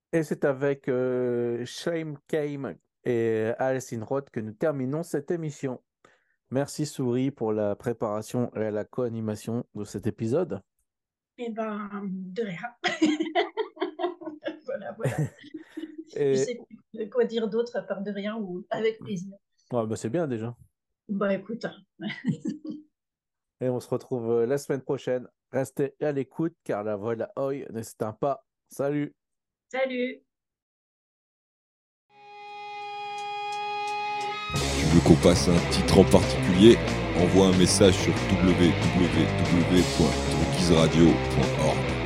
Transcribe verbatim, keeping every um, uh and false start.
Et c'est avec euh, Shame Came et Alice in Road que nous terminons cette émission. Merci Souris pour la préparation et la co-animation de cet épisode. Eh ben, de rien. Voilà, voilà. Je Et sais plus quoi dire d'autre à part de rien ou avec plaisir. ouais, bah, c'est bien déjà. Bah écoute, hein. Et on se retrouve euh, la semaine prochaine. Restez à l'écoute car la voix de la Oi ne s'éteint pas. Salut! Salut! Tu veux qu'on passe un titre en particulier? Envoie un message sur w w w point tonquisradio point org.